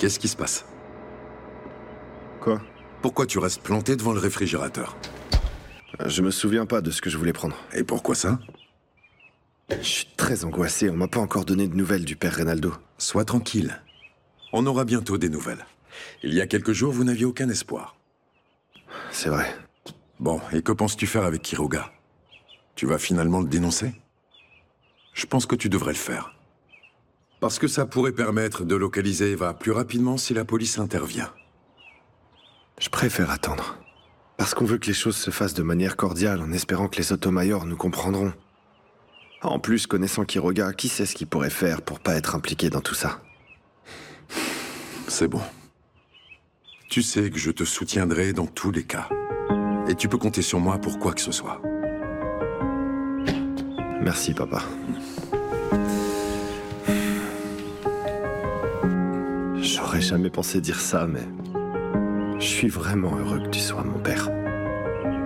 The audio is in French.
Qu'est-ce qui se passe? Quoi? Pourquoi tu restes planté devant le réfrigérateur? Je me souviens pas de ce que je voulais prendre. Et pourquoi ça? Je suis très angoissé, on m'a pas encore donné de nouvelles du père Reynaldo. Sois tranquille. On aura bientôt des nouvelles. Il y a quelques jours, vous n'aviez aucun espoir. C'est vrai. Bon, et que penses-tu faire avec Quiroga? Tu vas finalement le dénoncer? Je pense que tu devrais le faire. Parce que ça pourrait permettre de localiser Eva plus rapidement si la police intervient. Je préfère attendre. Parce qu'on veut que les choses se fassent de manière cordiale en espérant que les Sotomayor nous comprendront. En plus, connaissant Quiroga, qui sait ce qu'il pourrait faire pour pas être impliqué dans tout ça? C'est bon. Tu sais que je te soutiendrai dans tous les cas. Et tu peux compter sur moi pour quoi que ce soit. Merci, papa. J'aurais jamais pensé dire ça, mais... je suis vraiment heureux que tu sois mon père.